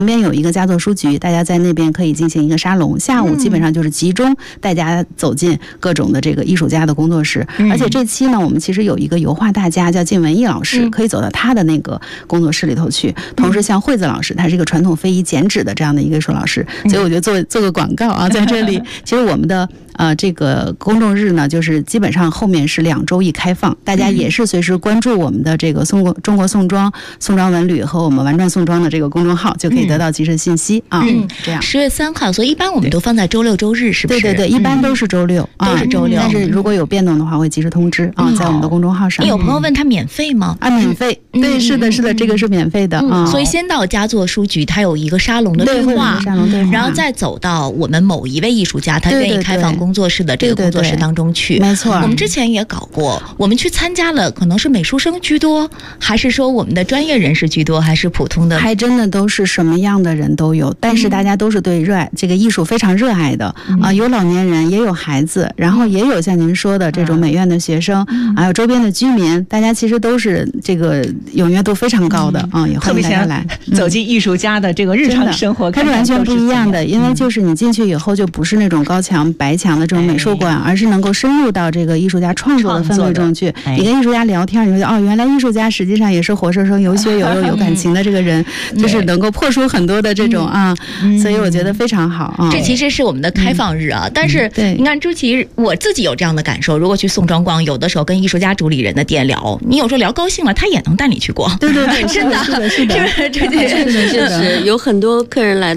旁边有一个佳作书局，大家在那边可以进行一个沙龙，下午基本上就是集中大家走进各种的这个艺术家的工作室。而且这期呢，我们其实有一个油画大家叫靳文艺老师，可以走到他的那个工作室里头去。同时像惠子老师，他是一个传统非遗剪纸的这样的一个艺术老师，所以我觉得做个广告啊，在这里。其实我们的这个公众日呢，就是基本上后面是2周一开放，大家也是随时关注我们的这个中国宋庄文旅和我们玩转宋庄的这个公众号，就可以得到及时信息啊。这样10 月3号，所以一般我们都放在周6周日，是不是？ 对，一般都是周6， 都是周6。 但是如果有变动的话，会及时通知啊，在我们的公众号上。 有朋友问他免费吗？ 免费。对，是的，这个是免费的啊。 所以先到佳作书局，它有一个沙龙的对话，然后再走到我们某一位艺术家他愿意开放工作室的这个工作室当中去。 没错， 我们之前也搞过，我们去参加了，可能是美术生居多，还是说我们的专业人士居多，还是普通的？ 还真的都是什么样的人都有，但是大家都是对这个艺术非常热爱的有老年人，也有孩子，然后也有像您说的这种美院的学生，还有周边的居民，大家其实都是这个踊跃度非常高的也欢迎大家来走进艺术家的这个日常生活， 它是完全不一样的。因为就是你进去以后，就不是那种高墙白墙的这种美术馆，而是能够深入到这个艺术家创作的氛围中去。你跟艺术家聊天，你会觉得原来艺术家实际上也是活生生有血有肉有感情的这个人，就是能够破除很多的这种所以我觉得非常好啊。 这其实是我们的开放日啊，但是你看朱琦，我自己有这样的感受，如果去宋庄逛，有的时候跟艺术家主理人的店聊，你有时候聊高兴了，他也能带你去逛。 对， 真的， 是的， 是不是？ 是有很多客人来